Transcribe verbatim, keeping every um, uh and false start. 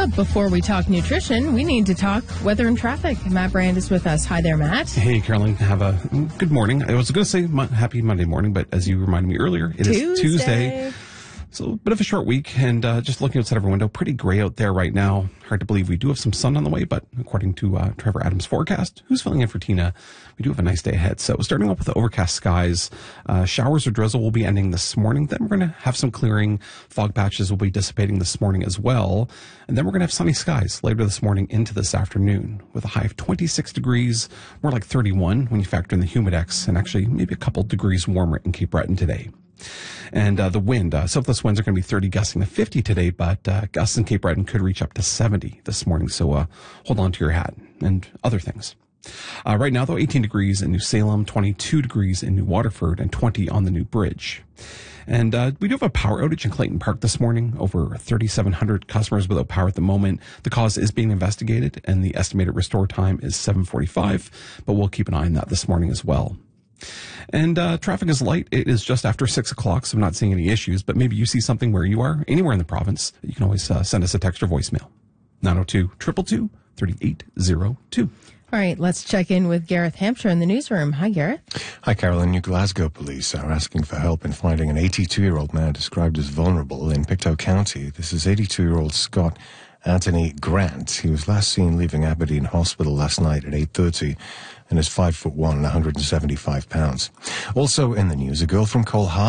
But before we talk nutrition, we need to talk weather and traffic. Matt Brand is with us. Hi there, Matt. Hey, Carolyn. Have a good morning. I was going to say mo- happy Monday morning, but as you reminded me earlier, it Tuesday. is Tuesday. So a bit of a short week, and uh, just looking outside of our window, pretty gray out there right now. Hard to believe we do have some sun on the way, but according to uh, Trevor Adams' forecast, who's filling in for Tina, we do have a nice day ahead. So starting off with the overcast skies, uh, showers or drizzle will be ending this morning. Then we're going to have some clearing. Fog patches will be dissipating this morning as well. And then we're going to have sunny skies later this morning into this afternoon with a high of twenty-six degrees, more like thirty-one when you factor in the humidex, and actually maybe a couple degrees warmer in Cape Breton today. And uh, the wind, uh, southwest winds are going to be thirty, gusting to fifty today, but uh, gusts in Cape Breton could reach up to seventy this morning. So uh, hold on to your hat and other things. Uh, right now, though, eighteen degrees in New Salem, twenty-two degrees in New Waterford, and twenty on the New Bridge. And uh, we do have a power outage in Clayton Park this morning. Over thirty-seven hundred customers without power at the moment. The cause is being investigated, and the estimated restore time is seven forty-five, but we'll keep an eye on that this morning as well. And uh, traffic is light. It is just after six o'clock, so I'm not seeing any issues, but maybe you see something where you are, anywhere in the province. You can always uh, send us a text or voicemail. nine oh two, two two two, three eight oh two. All right, let's check in with Gareth Hampshire in the newsroom. Hi, Gareth. Hi, Carolyn. New Glasgow police are asking for help in finding an eighty-two-year-old man described as vulnerable in Pictou County. This is eighty-two-year-old Scott Anthony Grant. He was last seen leaving Aberdeen Hospital last night at eight thirty and is five foot one and one hundred seventy-five pounds. Also in the news, a girl from Colhard